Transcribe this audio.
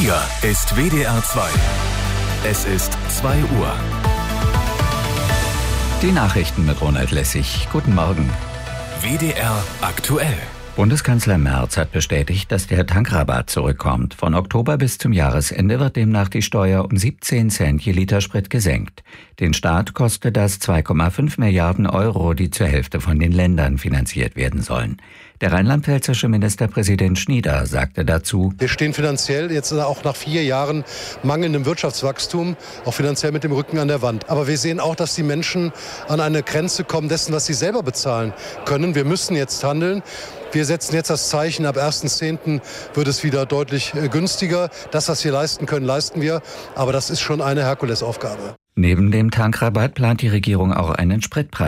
Hier ist WDR 2. Es ist 2 Uhr. Die Nachrichten mit Ronald Lessig. Guten Morgen. WDR aktuell. Bundeskanzler Merz hat bestätigt, dass der Tankrabatt zurückkommt. Von Oktober bis zum Jahresende wird demnach die Steuer um 17 Cent je Liter Sprit gesenkt. Den Staat kostet das 2,5 Milliarden Euro, die zur Hälfte von den Ländern finanziert werden sollen. Der rheinland-pfälzische Ministerpräsident Schnieder sagte dazu: Wir stehen finanziell jetzt auch nach 4 Jahren mangelndem Wirtschaftswachstum, auch finanziell mit dem Rücken an der Wand. Aber wir sehen auch, dass die Menschen an eine Grenze kommen dessen, was sie selber bezahlen können. Wir müssen jetzt handeln. Wir setzen jetzt das Zeichen, ab 1.10. wird es wieder deutlich günstiger. Das, was wir leisten können, leisten wir. Aber das ist schon eine Herkulesaufgabe. Neben dem Tankrabatt plant die Regierung auch einen Spritpreis